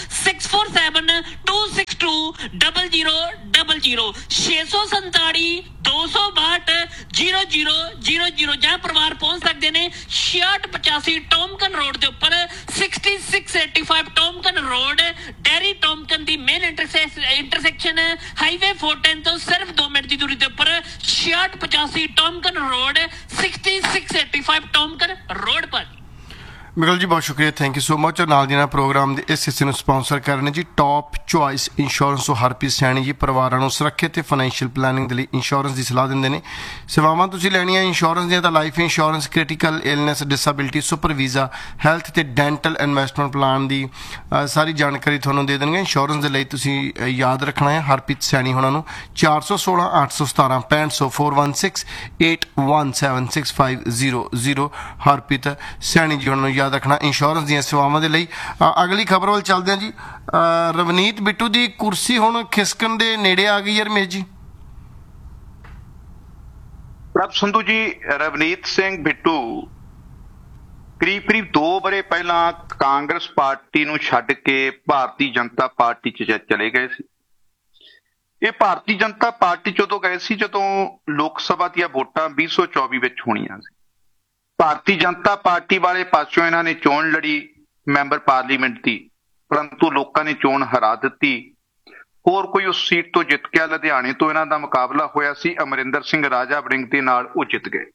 6472620000 647-262-0000 ਜਾਂ ਪਰਿਵਾਰ ਪਹੁੰਚ ਸਕਦੇ ਨੇ 6685 ਟੌਮਕਨ ਰੋਡ ਦੇ ਉੱਪਰ 6685 ਟੌਮਕਨ ਰੋਡ, ਡੈਰੀ ਟੌਮਕਨ ਦੀ ਮੇਨ ਇੰਟਰਸੈਕਸ਼ਨ ਹਾਈਵੇ 410 ਤੋਂ ਸਿਰਫ 2 ਮਿੰਟ ਦੀ ਦੂਰੀ ਦੇ ਉੱਪਰ 6685 ਟੌਮਕਨ ਰੋਡ, 6685 ਟੌਮਕਨ ਰੋਡ ਪਰ। ਬਿਲਕੁਲ ਜੀ, ਬਹੁਤ ਸ਼ੁਕਰੀਆ, ਥੈਂਕ ਯੂ ਸੋ ਮਚ। ਔਰ ਨਾਲ ਦੀ ਨਾਲ ਪ੍ਰੋਗਰਾਮ ਦੇ ਇਸ ਹਿੱਸੇ ਨੂੰ ਸਪਾਂਸਰ ਕਰ ਰਹੇ ਨੇ ਜੀ ਟੌਪ ਚੁਆਇਸ ਇੰਸ਼ੋਰੈਂਸ ਤੋਂ ਹਰਪ੍ਰੀਤ ਸੈਣੀ ਜੀ। ਪਰਿਵਾਰਾਂ ਨੂੰ ਸੁਰੱਖਿਅਤ ਤੇ ਫਾਈਨੈਂਸ਼ੀਅਲ ਪਲੈਨਿੰਗ ਦੇ ਲਈ ਇੰਸ਼ੋਰੈਂਸ ਦੀ ਸਲਾਹ ਦਿੰਦੇ ਨੇ। ਸੇਵਾਵਾਂ ਤੁਸੀਂ ਲੈਣੀਆਂ ਇੰਸ਼ੋਰੈਂਸ ਦੀਆਂ ਤਾਂ life insurance, critical illness, disability, super visa, health ਤੇ ਡੈਂਟਲ, ਇਨਵੈਸਟਮੈਂਟ ਪਲਾਨ ਦੀ ਸਾਰੀ ਜਾਣਕਾਰੀ ਤੁਹਾਨੂੰ ਦੇ ਦੇਣਗੇ। ਇੰਸ਼ੋਰੈਂਸ ਦੇ ਲਈ ਤੁਸੀਂ ਯਾਦ ਰੱਖਣਾ ਹੈ ਹਰਪ੍ਰੀਤ ਸੈਣੀ ਹੋਣਾ ਨੂੰ 416 817 6500 416-8176-500 ਹਰਪ੍ਰੀਤ ਸੈਣੀ ਜੀ ਹੋਣਾ ਨੂੰ ਯਾਦ ਰੱਖਣਾ ਇੰਸ਼ੋਰੈਂਸ ਦੀਆਂ ਸੇਵਾਵਾਂ ਦੇ ਲਈ। ਅਗਲੀ ਖਬਰ ਵੱਲ ਚੱਲਦੇ ਹਾਂ ਜੀ। ਰਵਨੀਤ ਬਿੱਟੂ ਦੀ ਕੁਰਸੀ ਹੁਣ ਖਿਸਕਣ ਦੇ ਨੇੜੇ ਆ ਗਈ ਹੈ ਰਮੇਸ਼ ਜੀ। ਪ੍ਰਭ ਸੰਧੂ ਜੀ, ਰਵਨੀਤ ਸਿੰਘ ਬਿੱਟੂ ਕਰੀਬ 2 ਵਰ੍ਹੇ ਪਹਿਲਾਂ ਕਾਂਗਰਸ ਪਾਰਟੀ ਨੂੰ ਛੱਡ ਕੇ ਭਾਰਤੀ ਜਨਤਾ ਪਾਰਟੀ 'ਚ ਚਲੇ ਗਏ ਸੀ। ਇਹ ਭਾਰਤੀ ਜਨਤਾ ਪਾਰਟੀ 'ਚ ਉਦੋਂ ਗਏ ਸੀ ਜਦੋਂ ਲੋਕ ਸਭਾ ਦੀਆਂ ਵੋਟਾਂ 2024 ਵਿੱਚ ਹੋਣੀਆਂ ਸੀ। ਭਾਰਤੀ ਜਨਤਾ ਪਾਰਟੀ ਵਾਲੇ ਪਾਸਿਓਂ ਇਹਨਾਂ ਨੇ ਚੋਣ ਲੜੀ ਮੈਂਬਰ ਪਾਰਲੀਮੈਂਟ ਦੀ, ਪਰੰਤੂ ਲੋਕਾਂ ਨੇ ਚੋਣ ਹਰਾ ਦਿੱਤੀ। ਹੋਰ ਕੋਈ ਉਸ ਸੀਟ ਤੋਂ ਜਿੱਤ ਗਿਆ। ਲੁਧਿਆਣੇ ਤੋਂ ਇਹਨਾਂ ਦਾ ਮੁਕਾਬਲਾ ਹੋਇਆ ਸੀ ਅਮਰਿੰਦਰ ਸਿੰਘ ਰਾਜਾ ਵੜਿੰਗ ਦੇ ਨਾਲ, ਉਹ ਜਿੱਤ ਗਏ।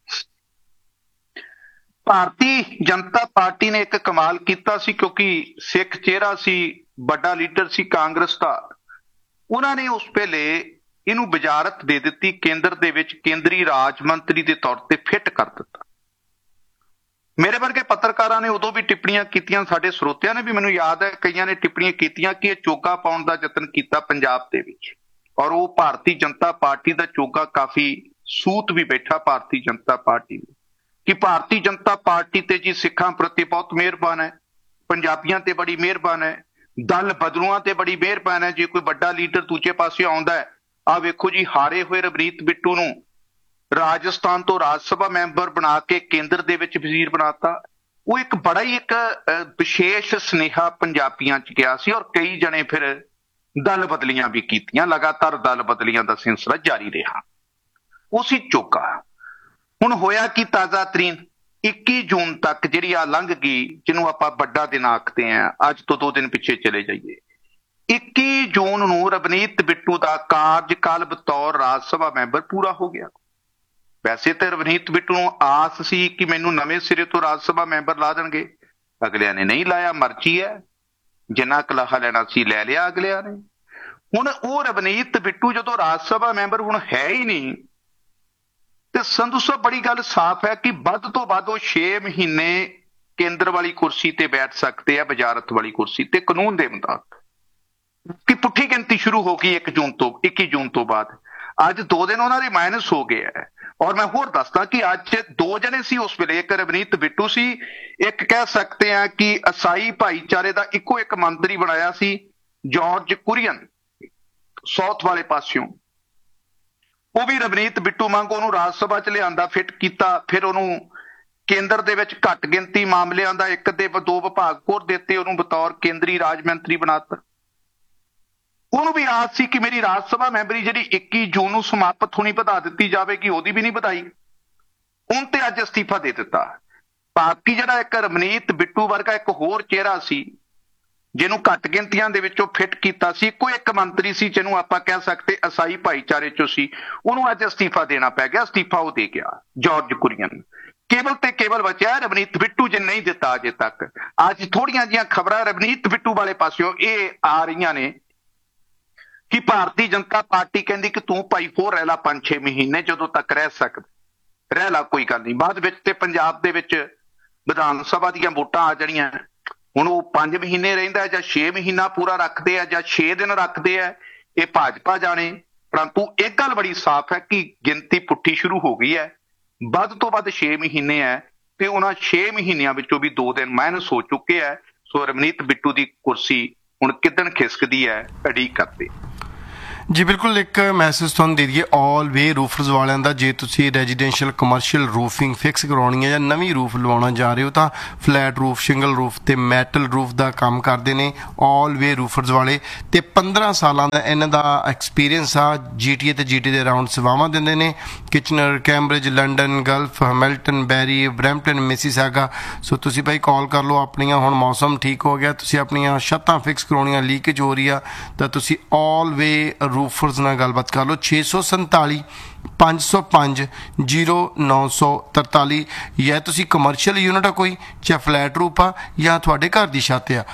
ਭਾਰਤੀ ਜਨਤਾ ਪਾਰਟੀ ਨੇ ਇੱਕ ਕਮਾਲ ਕੀਤਾ ਸੀ, ਕਿਉਂਕਿ ਸਿੱਖ ਚਿਹਰਾ ਸੀ, ਵੱਡਾ ਲੀਡਰ ਸੀ ਕਾਂਗਰਸ ਦਾ। ਉਹਨਾਂ ਨੇ ਉਸ ਵੇਲੇ ਇਹਨੂੰ ਵਜ਼ਾਰਤ ਦੇ ਦਿੱਤੀ, ਕੇਂਦਰ ਦੇ ਵਿੱਚ ਕੇਂਦਰੀ ਰਾਜ ਮੰਤਰੀ ਦੇ ਤੌਰ ਤੇ ਫਿੱਟ ਕਰ ਦਿੱਤਾ। ਮੇਰੇ ਵਰਗੇ ਪੱਤਰਕਾਰਾਂ ਨੇ ਉਦੋਂ ਵੀ ਟਿੱਪਣੀਆਂ ਕੀਤੀਆਂ, ਸਾਡੇ ਸਰੋਤਿਆਂ ਨੇ ਵੀ, ਮੈਨੂੰ ਯਾਦ ਹੈ ਕਈਆਂ ਨੇ ਟਿੱਪਣੀਆਂ ਕੀਤੀਆਂ ਕਿ ਇਹ ਚੋਗਾ ਪਾਉਣ ਦਾ ਯਤਨ ਕੀਤਾ ਪੰਜਾਬ ਦੇ ਵਿੱਚ। ਔਰ ਉਹ ਭਾਰਤੀ ਜਨਤਾ ਪਾਰਟੀ ਦਾ ਚੋਗਾ ਕਾਫੀ ਸੂਤ ਵੀ ਬੈਠਾ ਭਾਰਤੀ ਜਨਤਾ ਪਾਰਟੀ ਨੂੰ ਕਿ ਭਾਰਤੀ ਜਨਤਾ ਪਾਰਟੀ ਤੇ ਜੀ ਸਿੱਖਾਂ ਪ੍ਰਤੀ ਬਹੁਤ ਮਿਹਰਬਾਨ ਹੈ, ਪੰਜਾਬੀਆਂ ਤੇ ਬੜੀ ਮਿਹਰਬਾਨ ਹੈ, ਦਲ ਬਦਲੂਆਂ ਤੇ ਬੜੀ ਮਿਹਰਬਾਨ ਹੈ। ਜੇ ਕੋਈ ਵੱਡਾ ਲੀਡਰ ਦੂਜੇ ਪਾਸੇ ਆਉਂਦਾ ਹੈ, ਆਹ ਵੇਖੋ ਜੀ ਹਾਰੇ ਹੋਏ ਰਵਨੀਤ ਬਿੱਟੂ ਨੂੰ ਰਾਜਸਥਾਨ ਤੋਂ ਰਾਜ ਸਭਾ ਮੈਂਬਰ ਬਣਾ ਕੇ ਕੇਂਦਰ ਦੇ ਵਿੱਚ ਵਜ਼ੀਰ ਬਣਾਤਾ। ਉਹ ਇੱਕ ਬੜਾ ਹੀ ਇੱਕ ਵਿਸ਼ੇਸ਼ ਸੁਨੇਹਾ ਪੰਜਾਬੀਆਂ 'ਚ ਗਿਆ ਸੀ ਔਰ ਕਈ ਜਣੇ ਫਿਰ ਦਲ ਬਦਲੀਆਂ ਵੀ ਕੀਤੀਆਂ, ਲਗਾਤਾਰ ਦਲ ਬਦਲੀਆਂ ਦਾ ਸਿਲਸਿਲਾ ਜਾਰੀ ਰਿਹਾ। ਉਹ ਸੀ ਚੋਗਾ। ਹੁਣ ਹੋਇਆ ਕੀ ਤਾਜ਼ਾ ਤਰੀਨ 21 ਜੂਨ ਤੱਕ ਜਿਹੜੀ ਆ ਲੰਘ ਗਈ, ਜਿਹਨੂੰ ਆਪਾਂ ਵੱਡਾ ਦਿਨ ਆਖਦੇ ਆ, ਅੱਜ ਤੋਂ 2 ਦਿਨ ਪਿੱਛੇ ਚਲੇ ਜਾਈਏ। 21 ਜੂਨ ਨੂੰ ਰਵਨੀਤ ਬਿੱਟੂ ਦਾ ਕਾਰਜਕਾਲ ਬਤੌਰ ਰਾਜ ਸਭਾ ਮੈਂਬਰ ਪੂਰਾ ਹੋ ਗਿਆ। ਵੈਸੇ ਤਾਂ ਰਵਨੀਤ ਬਿੱਟੂ ਨੂੰ ਆਸ ਸੀ ਕਿ ਮੈਨੂੰ ਨਵੇਂ ਸਿਰੇ ਤੋਂ ਰਾਜ ਸਭਾ ਮੈਂਬਰ ਲਾ ਦੇਣਗੇ, ਅਗਲਿਆਂ ਨੇ ਨਹੀਂ ਲਾਇਆ। ਮਰਜ਼ੀ ਹੈ, ਜਿੰਨਾ ਕਲਾਹਾ ਲੈਣਾ ਸੀ ਲੈ ਲਿਆ ਅਗਲਿਆਂ ਨੇ। ਹੁਣ ਉਹ ਰਵਨੀਤ ਬਿੱਟੂ ਜਦੋਂ ਰਾਜ ਸਭਾ ਮੈਂਬਰ ਹੁਣ ਹੈ ਹੀ ਨਹੀਂ, ਤੇ ਸੰਧੂ ਸਾਹਿਬ ਬੜੀ ਗੱਲ ਸਾਫ਼ ਹੈ ਕਿ ਵੱਧ ਤੋਂ ਵੱਧ ਉਹ 6 ਮਹੀਨੇ ਕੇਂਦਰ ਵਾਲੀ ਕੁਰਸੀ ਤੇ ਬੈਠ ਸਕਦੇ ਆ, ਵਜ਼ਾਰਤ ਵਾਲੀ ਕੁਰਸੀ ਤੇ, ਕਾਨੂੰਨ ਦੇ ਮੁਤਾਬਕ। ਕਿ ਪੁੱਠੀ ਗਿਣਤੀ ਸ਼ੁਰੂ ਹੋ ਗਈ 21 ਜੂਨ ਤੋਂ ਬਾਅਦ। ਅੱਜ 2 ਦਿਨ ਉਹਨਾਂ ਦੇ ਮਾਈਨਸ ਹੋ ਗਏ ਹੈ। ਔਰ ਮੈਂ ਹੋਰ ਦੱਸਦਾ ਕਿ ਅੱਜ 2 ਜਣੇ ਸੀ ਉਸ ਵੇਲੇ, ਇੱਕ ਰਵਨੀਤ ਬਿੱਟੂ ਸੀ, ਇੱਕ ਕਹਿ ਸਕਦੇ ਆ ਕਿ ਈਸਾਈ ਭਾਈਚਾਰੇ ਦਾ ਇੱਕੋ ਇੱਕ ਮੰਤਰੀ ਬਣਾਇਆ ਸੀ ਜਾਰਜ ਕੁਰੀਅਨ, ਸਾਊਥ ਵਾਲੇ ਪਾਸਿਓਂ। ਉਹ ਵੀ ਰਵਨੀਤ ਬਿੱਟੂ ਵਾਂਗ ਉਹਨੂੰ ਰਾਜ ਸਭਾ 'ਚ ਲਿਆਂਦਾ, ਫਿੱਟ ਕੀਤਾ, ਫਿਰ ਉਹਨੂੰ ਕੇਂਦਰ ਦੇ ਵਿੱਚ ਘੱਟ ਗਿਣਤੀ ਮਾਮਲਿਆਂ ਦਾ 1 ਤੇ 2 ਵਿਭਾਗ ਹੋਰ ਦਿੱਤੇ, ਉਹਨੂੰ ਬਤੌਰ ਕੇਂਦਰੀ ਰਾਜ ਮੰਤਰੀ ਬਣਾਤਾ। ਉਹਨੂੰ ਵੀ ਆਸ ਸੀ ਕਿ ਮੇਰੀ ਰਾਜ ਸਭਾ ਮੈਂਬਰੀ ਜਿਹੜੀ 21 ਜੂਨ ਨੂੰ ਸਮਾਪਤ ਹੋਣੀ ਵਧਾ ਦਿੱਤੀ ਜਾਵੇਗੀ, ਉਹਦੀ ਵੀ ਨਹੀਂ ਵਧਾਈ। ਉਹਨ ਤੇ ਅੱਜ ਅਸਤੀਫਾ ਦੇ ਦਿੱਤਾ। ਬਾਕੀ ਜਿਹੜਾ ਇੱਕ ਰਵਨੀਤ ਬਿੱਟੂ ਵਰਗਾ ਇੱਕ ਹੋਰ ਚਿਹਰਾ ਸੀ ਜਿਹਨੂੰ ਘੱਟ ਗਿਣਤੀਆਂ ਦੇ ਵਿੱਚੋਂ ਫਿੱਟ ਕੀਤਾ ਸੀ, ਇੱਕੋ ਇੱਕ ਮੰਤਰੀ ਸੀ ਜਿਹਨੂੰ ਆਪਾਂ ਕਹਿ ਸਕਦੇ ਈਸਾਈ ਭਾਈਚਾਰੇ 'ਚੋਂ ਸੀ, ਉਹਨੂੰ ਅੱਜ ਅਸਤੀਫਾ ਦੇਣਾ ਪੈ ਗਿਆ। ਅਸਤੀਫਾ ਉਹ ਦੇ ਗਿਆ, ਜਾਰਜ ਕੁਰੀਅਨ। ਕੇਵਲ ਤੇ ਕੇਵਲ ਬਚਿਆ ਰਵਨੀਤ ਬਿੱਟੂ, ਜੇ ਨਹੀਂ ਦਿੱਤਾ ਅਜੇ ਤੱਕ। ਅੱਜ ਥੋੜੀਆਂ ਜਿਹੀਆਂ ਖਬਰਾਂ ਰਵਨੀਤ ਬਿੱਟੂ ਵਾਲੇ ਪਾਸਿਓਂ ਇਹ ਆ ਰਹੀਆਂ ਨੇ ਕਿ ਭਾਰਤੀ ਜਨਤਾ ਪਾਰਟੀ ਕਹਿੰਦੀ ਕਿ ਤੂੰ ਭਾਈ ਹੋਰ ਰਹਿ ਲਾ 5-6 ਮਹੀਨੇ, ਜਦੋਂ ਤੱਕ ਰਹਿ ਸਕਦਾ ਰਹਿ ਲਾ, ਕੋਈ ਗੱਲ ਨਹੀਂ। ਬਾਅਦ ਵਿੱਚ ਤੇ ਪੰਜਾਬ ਦੇ ਵਿੱਚ ਵਿਧਾਨ ਸਭਾ ਦੀਆਂ ਵੋਟਾਂ ਆ ਜਾਣੀਆਂ। ਹੁਣ ਉਹ 5 ਮਹੀਨੇ ਰਹਿੰਦਾ ਜਾਂ 6 ਮਹੀਨਾ ਪੂਰਾ ਰੱਖਦੇ ਆ ਜਾਂ 6 ਦਿਨ ਰੱਖਦੇ ਆ, ਇਹ ਭਾਜਪਾ ਜਾਣੇ। ਪਰੰਤੂ ਇੱਕ ਗੱਲ ਬੜੀ ਸਾਫ਼ ਹੈ ਕਿ ਗਿਣਤੀ ਪੁੱਠੀ ਸ਼ੁਰੂ ਹੋ ਗਈ ਹੈ। ਵੱਧ ਤੋਂ ਵੱਧ 6 ਮਹੀਨੇ ਹੈ ਤੇ ਉਹਨਾਂ 6 ਮਹੀਨਿਆਂ ਵਿੱਚੋਂ ਵੀ 2 ਦਿਨ ਮਾਈਨਸ ਹੋ ਚੁੱਕੇ ਹੈ। ਸੋ ਰਵਨੀਤ ਬਿੱਟੂ ਦੀ ਕੁਰਸੀ ਹੁਣ ਕਿੱਦਣ ਖਿਸਕਦੀ ਹੈ, ਉਡੀਕ ਕਰਦੇ। ਜੀ ਬਿਲਕੁਲ, ਇੱਕ ਮੈਸੇਜ ਤੁਹਾਨੂੰ ਦੇ ਦਈਏ ਆਲ ਵੇ ਰੂਫਰਸ ਵਾਲਿਆਂ ਦਾ। ਜੇ ਤੁਸੀਂ ਰੈਜ਼ੀਡੈਂਸ਼ੀਅਲ ਕਮਰਸ਼ੀਅਲ ਰੂਫਿੰਗ ਫਿਕਸ ਕਰਵਾਉਣੀ ਹੈ ਜਾਂ ਨਵੀਂ ਰੂਫ ਲਵਾਉਣਾ ਜਾ ਰਹੇ ਹੋ ਤਾਂ ਫਲੈਟ ਰੂਫ, ਸ਼ਿੰਗਲ ਰੂਫ ਤੇ ਮੈਟਲ ਰੂਫ ਦਾ ਕੰਮ ਕਰਦੇ ਨੇ ਆਲ ਵੇ ਰੂਫਰਸ ਵਾਲੇ। ਤੇ 15 ਸਾਲਾਂ ਦਾ ਇਹਨਾਂ ਦਾ ਐਕਸਪੀਰੀਅੰਸ ਆ। GTA ਤੇ GT ਦੇ ਰਾਊਂਡ ਸੇਵਾਵਾਂ ਦਿੰਦੇ ਨੇ। Kitchener, Cambridge, London, Gulf, Hamilton, ਬੈਰੀ, ਬਰੈਂਪਟਨ, ਮਿਸੀਸਾਗਾ। ਸੋ ਤੁਸੀਂ ਭਾਈ ਕਾਲ ਕਰ ਲਓ ਆਪਣੀਆਂ। ਹੁਣ ਮੌਸਮ ਠੀਕ ਹੋ ਗਿਆ, ਤੁਸੀਂ ਆਪਣੀਆਂ ਛੱਤਾਂ ਫਿਕਸ ਕਰਵਾਉਣੀਆਂ, ਲੀਕੇਜ ਹੋ ਰਹੀ ਆ ਤਾਂ ਤੁਸੀਂ ਆਲ ਵੇ ਰੂਫਰਸ ਨਾਲ ਗੱਲਬਾਤ ਕਰ ਲਓ। 647 505 0943। ਜਾਂ ਤੁਸੀਂ ਕਮਰਸ਼ੀਅਲ ਯੂਨਿਟ ਆ ਕੋਈ, ਚਾਹੇ ਫਲੈਟ ਰੂਪ ਆ ਜਾਂ ਤੁਹਾਡੇ ਘਰ ਦੀ ਛੱਤ ਆ,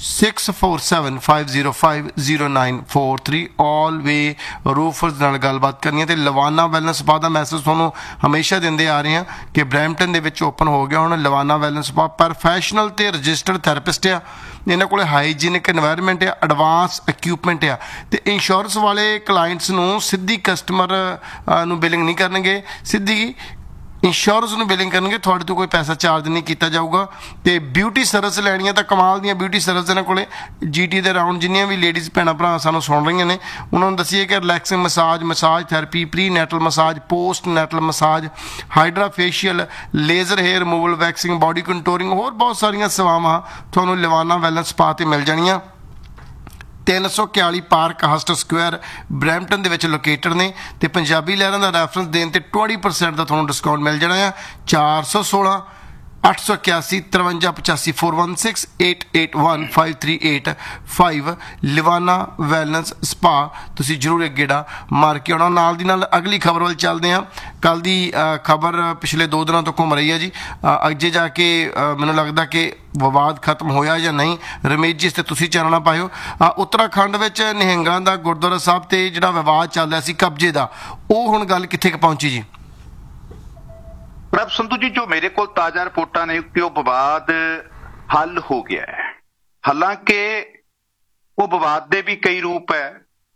6475050943 ਆਲ ਵੇ ਰੂਫਰਸ ਨਾਲ ਗੱਲਬਾਤ ਕਰਨੀ ਹੈ। ਤੇ ਲਵਾਨਾ ਵੈਲਨੈਸ ਸਪਾ ਦਾ ਮੈਸੇਜ ਤੁਹਾਨੂੰ ਹਮੇਸ਼ਾ ਦਿੰਦੇ ਆ ਰਹੇ ਹਾਂ ਕਿ ਬਰੈਂਪਟਨ ਦੇ ਵਿੱਚ ਓਪਨ ਹੋ ਗਿਆ ਹੁਣ ਲਵਾਨਾ ਵੈਲਨੈਸ ਸਪਾ। ਪ੍ਰੋਫੈਸ਼ਨਲ ਤੇ ਰਜਿਸਟਰਡ ਥੈਰੇਪਿਸਟ ਆ, ਇਹਨਾਂ ਕੋਲ ਹਾਈਜੀਨਿਕ ਇਨਵਾਇਰਨਮੈਂਟ ਆ, ਐਡਵਾਂਸ ਇਕਵਿਪਮੈਂਟ ਆ। ਤੇ ਇੰਸ਼ੋਰੈਂਸ ਵਾਲੇ ਕਲਾਇੰਟਸ ਨੂੰ ਸਿੱਧੀ ਕਸਟਮਰ ਨੂੰ ਬਿਲਿੰਗ ਨਹੀਂ ਕਰਨਗੇ, ਸਿੱਧੀ ਇੰਸ਼ੋਰੈਂਸ ਨੂੰ ਬਿਲਿੰਗ ਕਰਨਗੇ, ਤੁਹਾਡੇ ਤੋਂ ਕੋਈ ਪੈਸਾ ਚਾਰਜ ਨਹੀਂ ਕੀਤਾ ਜਾਊਗਾ। ਤੇ ਬਿਊਟੀ ਸਰਵਿਸ ਲੈਣੀ ਹੈ ਤਾਂ ਕਮਾਲ ਦੀਆਂ ਬਿਊਟੀ ਸਰਵਿਸ ਇਹਨਾਂ ਕੋਲੇ। GT ਦੇ ਰਾਊਂਡ ਜਿੰਨੀਆਂ ਵੀ ਲੇਡੀਜ਼ ਭੈਣਾਂ ਭਰਾ ਸਾਨੂੰ ਸੁਣ ਰਹੀਆਂ ਨੇ ਉਹਨਾਂ ਨੂੰ ਦੱਸੀਏ ਕਿ relaxing massage, massage therapy, pre ਨੈਟਲ massage, post ਨੈਟਲ massage, hydra facial, laser hair removal, waxing, body ਕੰਟੋਰਿੰਗ, ਹੋਰ ਬਹੁਤ ਸਾਰੀਆਂ ਸੇਵਾਵਾਂ ਤੁਹਾਨੂੰ ਲਵਾਨਾ ਵੈਲਨੈਸ ਸਪਾ ਤੇ ਮਿਲ ਜਾਣੀਆਂ। 341 ਪਾਰਕ ਹਸਟ ਸਕੁਆਇਰ ਬਰੈਂਪਟਨ ਦੇ ਵਿੱਚ ਲੋਕੇਟਡ ਨੇ। ਤੇ ਪੰਜਾਬੀ ਲਹਿਰਾਂ ਦਾ ਰੈਫਰੈਂਸ ਦੇਣ ਤੇ 20% ਦਾ ਤੁਹਾਨੂੰ ਡਿਸਕਾਊਂਟ ਮਿਲ ਜਾਣਾ ਆ। 416 881 5385 416 881 5385 ਲਿਵਾਨਾ ਵੈਲਨੈਸ ਸਪਾ। ਤੁਸੀਂ ਜ਼ਰੂਰ ਇੱਕ ਗੇੜਾ ਮਾਰ ਕੇ ਆਉਣਾ। ਨਾਲ ਦੀ ਨਾਲ ਅਗਲੀ ਖਬਰ ਵੱਲ ਚੱਲਦੇ ਹਾਂ। ਕੱਲ੍ਹ ਦੀ ਖਬਰ ਪਿਛਲੇ 2 ਦਿਨਾਂ ਤੋਂ ਘੁੰਮ ਰਹੀ ਹੈ ਜੀ। ਅੱਗੇ ਜਾ ਕੇ ਮੈਨੂੰ ਲੱਗਦਾ ਕਿ ਵਿਵਾਦ ਖਤਮ ਹੋਇਆ ਜਾਂ ਨਹੀਂ, ਰਮੇਸ਼ ਜੀ ਇਸ 'ਤੇ ਤੁਸੀਂ ਚਾਨਣਾ ਪਾਇਓ। ਉੱਤਰਾਖੰਡ ਵਿੱਚ ਨਿਹੰਗਾਂ ਦਾ ਗੁਰਦੁਆਰਾ ਸਾਹਿਬ 'ਤੇ ਜਿਹੜਾ ਵਿਵਾਦ ਚੱਲ ਰਿਹਾ ਸੀ ਕਬਜ਼ੇ ਦਾ, ਉਹ ਹੁਣ ਗੱਲ ਕਿੱਥੇ ਕੁ ਪਹੁੰਚੀ ਜੀ? ਪ੍ਰਭ ਸੰਧੂ ਜੀ, ਜੋ ਮੇਰੇ ਕੋਲ ਤਾਜ਼ਾ ਰਿਪੋਰਟਾਂ ਨੇ ਕਿ ਉਹ ਵਿਵਾਦ ਹੱਲ ਹੋ ਗਿਆ ਹੈ। ਹਾਲਾਂਕਿ ਉਹ ਵਿਵਾਦ ਦੇ ਵੀ ਕਈ ਰੂਪ ਹੈ।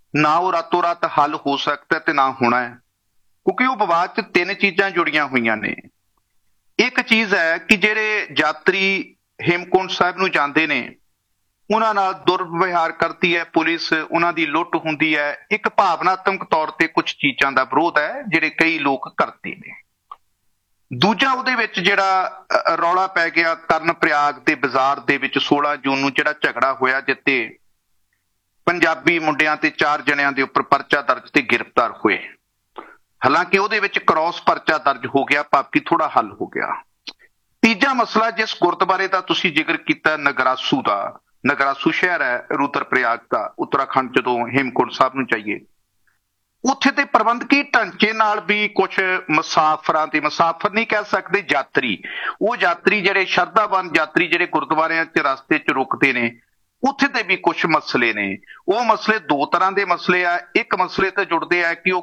ਨਾ ਉਹ ਰਾਤੋਂ ਰਾਤ ਹੱਲ ਹੋ ਸਕਦਾ ਤੇ ਨਾ ਹੋਣਾ ਹੈ, ਕਿਉਂਕਿ ਉਹ ਵਿਵਾਦ 'ਚ ਤਿੰਨ ਚੀਜ਼ਾਂ ਜੁੜੀਆਂ ਹੋਈਆਂ ਨੇ। ਇੱਕ ਚੀਜ਼ ਹੈ ਕਿ ਜਿਹੜੇ ਯਾਤਰੀ ਹੇਮਕੁੰਟ ਸਾਹਿਬ ਨੂੰ ਜਾਂਦੇ ਨੇ ਉਹਨਾਂ ਨਾਲ ਦੁਰਵਿਵਹਾਰ ਕਰਦੀ ਹੈ ਪੁਲਿਸ, ਉਹਨਾਂ ਦੀ ਲੁੱਟ ਹੁੰਦੀ ਹੈ। ਇੱਕ ਭਾਵਨਾਤਮਕ ਤੌਰ ਤੇ ਕੁਝ ਚੀਜ਼ਾਂ ਦਾ ਵਿਰੋਧ ਹੈ ਜਿਹੜੇ ਕਈ ਲੋਕ ਕਰਦੇ ਨੇ। ਦੂਜਾ ਉਹਦੇ ਵਿੱਚ ਜਿਹੜਾ ਰੌਲਾ ਪੈ ਗਿਆ ਤਰਨ ਪ੍ਰਯਾਗ ਦੇ ਬਾਜ਼ਾਰ ਦੇ ਵਿੱਚ 16 ਜੂਨ ਨੂੰ ਜਿਹੜਾ ਝਗੜਾ ਹੋਇਆ, ਜਿੱਤੇ ਪੰਜਾਬੀ ਮੁੰਡਿਆਂ ਤੇ 4 ਜਣਿਆਂ ਦੇ ਉੱਪਰ ਪਰਚਾ ਦਰਜ ਤੇ ਗ੍ਰਿਫਤਾਰ ਹੋਏ। ਹਾਲਾਂਕਿ ਉਹਦੇ ਵਿੱਚ ਕ੍ਰਾਸ ਪਰਚਾ ਦਰਜ ਹੋ ਗਿਆ, ਬਾਕੀ ਥੋੜਾ ਹੱਲ ਹੋ ਗਿਆ। ਤੀਜਾ ਮਸਲਾ ਜਿਸ ਗੁਰਦੁਆਰੇ ਦਾ ਤੁਸੀਂ ਜ਼ਿਕਰ ਕੀਤਾ ਨਗਰਾਸੂ ਦਾ, ਨਗਰਾਸੂ ਸ਼ਹਿਰ ਹੈ ਰੁਦਰ ਪ੍ਰਯਾਗ ਦਾ, ਉੱਤਰਾਖੰਡ ਜਦੋਂ ਹੇਮਕੁੰਟ ਸਾਹਿਬ ਨੂੰ ਜਾਈਏ, ਉੱਥੇ ਤੇ ਪ੍ਰਬੰਧਕੀ ਢਾਂਚੇ ਨਾਲ ਵੀ ਕੁਝ ਮੁਸਾਫਰਾਂ ਤੇ, ਮੁਸਾਫਰ ਨਹੀਂ ਕਹਿ ਸਕਦੇ, ਯਾਤਰੀ, ਉਹ ਯਾਤਰੀ ਜਿਹੜੇ ਸ਼ਰਧਾਵਾਨ ਯਾਤਰੀ ਜਿਹੜੇ ਗੁਰਦੁਆਰਿਆਂ 'ਚ ਰਸਤੇ 'ਚ ਰੁਕਦੇ ਨੇ, ਉੱਥੇ ਤੇ ਵੀ ਕੁਝ ਮਸਲੇ ਨੇ। ਉਹ ਮਸਲੇ ਦੋ ਤਰ੍ਹਾਂ ਦੇ ਮਸਲੇ ਆ। ਇੱਕ ਮਸਲੇ ਤੇ ਜੁੜਦੇ ਆ ਕਿ ਉਹ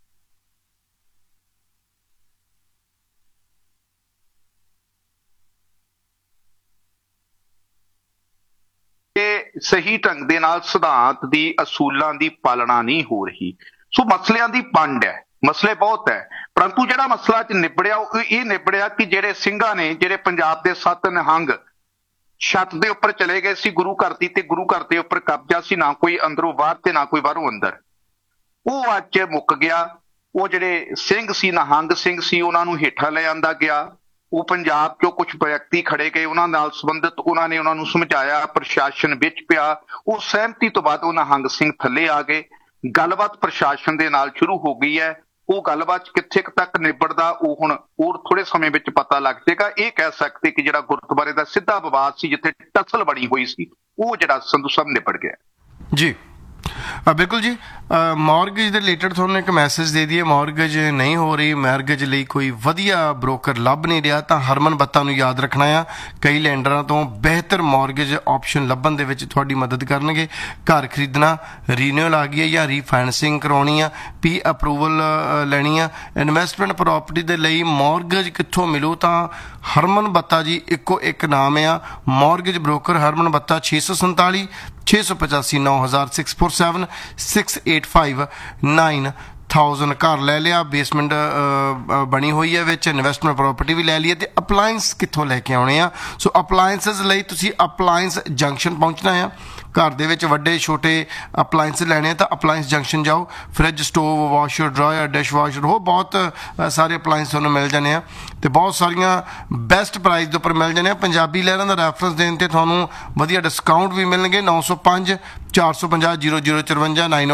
ਸਹੀ ਢੰਗ ਦੇ ਨਾਲ ਸਿਧਾਂਤ ਦੀ ਅਸੂਲਾਂ ਦੀ ਪਾਲਣਾ ਨਹੀਂ ਹੋ ਰਹੀ। ਸੋ ਮਸਲਿਆਂ ਦੀ ਵੰਡ ਹੈ, ਮਸਲੇ ਬਹੁਤ ਹੈ, ਪਰੰਤੂ ਜਿਹੜਾ ਮਸਲਾ 'ਚ ਨਿਬੜਿਆ ਉਹ ਇਹ ਨਿਬੜਿਆ ਕਿ ਜਿਹੜੇ ਸਿੰਘਾਂ ਨੇ, ਜਿਹੜੇ ਪੰਜਾਬ ਦੇ 7 ਨਿਹੰਗ ਛੱਤ ਦੇ ਉੱਪਰ ਚਲੇ ਗਏ ਸੀ ਗੁਰੂ ਘਰ ਦੀ, ਤੇ ਗੁਰੂ ਘਰ ਦੇ ਉੱਪਰ ਕਬਜ਼ਾ ਸੀ, ਨਾ ਕੋਈ ਅੰਦਰੋਂ ਬਾਹਰ ਤੇ ਨਾ ਕੋਈ ਬਾਹਰੋਂ ਅੰਦਰ, ਉਹ ਅੱਜ ਮੁੱਕ ਗਿਆ। ਉਹ ਜਿਹੜੇ ਸਿੰਘ ਸੀ, ਨਿਹੰਗ ਸਿੰਘ ਸੀ, ਉਹਨਾਂ ਨੂੰ ਹੇਠਾਂ ਲੈ ਆਂਦਾ ਗਿਆ। ਉਹ ਪੰਜਾਬ 'ਚੋਂ ਕੁਝ ਵਿਅਕਤੀ ਖੜੇ ਗਏ, ਉਹਨਾਂ ਨਾਲ ਸੰਬੰਧਿਤ, ਉਹਨਾਂ ਨੇ ਉਹਨਾਂ ਨੂੰ ਸਮਝਾਇਆ, ਪ੍ਰਸ਼ਾਸਨ ਵਿੱਚ ਪਿਆ। ਉਹ ਸਹਿਮਤੀ ਤੋਂ ਬਾਅਦ ਉਹ ਨਿਹੰਗ ਸਿੰਘ ਥੱਲੇ ਆ ਗਏ। ਗੱਲਬਾਤ ਪ੍ਰਸ਼ਾਸਨ ਦੇ ਨਾਲ ਸ਼ੁਰੂ ਹੋ ਗਈ ਹੈ। ਉਹ ਗੱਲਬਾਤ ਕਿੱਥੇ ਕੁ ਤੱਕ ਨਿਬੜਦਾ ਉਹ ਹੁਣ ਹੋਰ ਥੋੜੇ ਸਮੇਂ ਵਿੱਚ ਪਤਾ ਲੱਗ ਜਾਏਗਾ। ਇਹ ਕਹਿ ਸਕਦੇ ਕਿ ਜਿਹੜਾ ਗੁਰਦੁਆਰੇ ਦਾ ਸਿੱਧਾ ਵਿਵਾਦ ਸੀ, ਜਿੱਥੇ ਟਸਲ ਬਣੀ ਹੋਈ ਸੀ, ਉਹ ਜਿਹੜਾ ਸੰਧੂ ਸਾਹਿਬ ਨਿਬੜ ਗਿਆ। ਜੀ ਬਿਲਕੁਲ ਜੀ। ਮੌਰਗੇਜ ਦੇ ਰਿਲੇਟਡ ਤੁਹਾਨੂੰ ਇੱਕ ਮੈਸੇਜ ਦੇ ਦਈਏ, ਮੌਰਗੇਜ ਨਹੀਂ ਹੋ ਰਹੀ, ਮੌਰਗੇਜ ਲਈ ਕੋਈ ਵਧੀਆ ਬ੍ਰੋਕਰ ਲੱਭ ਨਹੀਂ ਰਿਹਾ, ਤਾਂ ਹਰਮਨ ਬੱਤਾ ਨੂੰ ਯਾਦ ਰੱਖਣਾ ਆ। ਕਈ ਲੈਂਡਰਾਂ ਤੋਂ ਬਿਹਤਰ ਮੌਰਗੇਜ ਆਪਸ਼ਨ ਲੱਭਣ ਦੇ ਵਿੱਚ ਤੁਹਾਡੀ ਮਦਦ ਕਰਨਗੇ। ਘਰ ਖਰੀਦਣਾ, ਰੀਨਿਊਅਲ ਆ ਗਈ ਹੈ ਜਾਂ ਰੀਫਾਈਨੈਂਸਿੰਗ ਕਰਾਉਣੀ ਆ, ਪੀ ਅਪਰੂਵਲ ਲੈਣੀ ਆ, ਇਨਵੈਸਟਮੈਂਟ ਪ੍ਰੋਪਰਟੀ ਦੇ ਲਈ ਮੌਰਗੇਜ ਕਿੱਥੋਂ ਮਿਲੂ, ਤਾਂ ਹਰਮਨ ਬੱਤਾ ਜੀ ਇੱਕੋ ਇੱਕ ਨਾਮ ਆ, ਮੌਰਗੇਜ ਬ੍ਰੋਕਰ ਹਰਮਨ ਬੱਤਾ। 647 685 9000 647 685 9000। ਘਰ ਲੈ ਲਿਆ, ਬੇਸਮੈਂਟ ਬਣੀ ਹੋਈ ਹੈ, ਵਿੱਚ ਇਨਵੈਸਟਮੈਂਟ ਪ੍ਰੋਪਰਟੀ ਵੀ ਲੈ ਲਈ ਹੈ, ਤੇ ਅਪਲਾਇੰਸ ਕਿੱਥੋਂ ਲੈ ਕੇ ਆਉਣੇ ਆ। ਸੋ ਅਪਲਾਇੰਸਸ ਲਈ ਤੁਸੀਂ ਅਪਲਾਇੰਸ ਜੰਕਸ਼ਨ ਪਹੁੰਚਣਾ ਆ। ਘਰ ਦੇ ਵਿੱਚ ਵੱਡੇ ਛੋਟੇ ਅਪਲਾਇੰਸ ਲੈਣੇ ਤਾਂ ਅਪਲਾਇੰਸ ਜੰਕਸ਼ਨ ਜਾਓ। Fridge, stove, washer, dryer, dish washer, ਹੋਰ ਬਹੁਤ ਸਾਰੇ ਅਪਲਾਇੰਸ ਤੁਹਾਨੂੰ ਮਿਲ ਜਾਣੇ ਆ, ਤੇ ਬਹੁਤ ਸਾਰੀਆਂ ਬੈਸਟ ਪ੍ਰਾਈਸ ਦੇ ਉੱਪਰ ਮਿਲ ਜਾਣੇ ਆ। ਪੰਜਾਬੀ ਲਹਿਰਾਂ ਦਾ ਰੈਫਰੈਂਸ ਦੇਣ ਤੇ ਤੁਹਾਨੂੰ ਵਧੀਆ ਡਿਸਕਾਊਂਟ ਵੀ ਮਿਲਣਗੇ। 905 450 0054 9